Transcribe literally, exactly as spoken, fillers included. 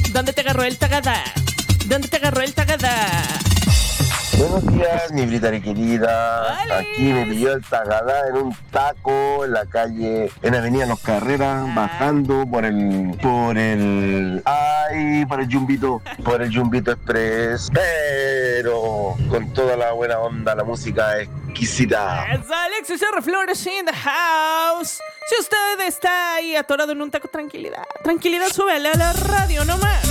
¿Dónde te agarró el tagada? ¿Dónde te agarró el tagada? Buenos días, mi Britari querida. ¡Vale! Aquí me pilló el Tagadá en un taco en la calle, en Avenida Los Carreras, Ah. bajando por el, por el, ay, por el Jumbito, por el Jumbito Express, pero con toda la buena onda, la música exquisita. Es Alexis R. Flores in the house. Si usted está ahí atorado en un taco, tranquilidad, tranquilidad, súbele a la radio nomás.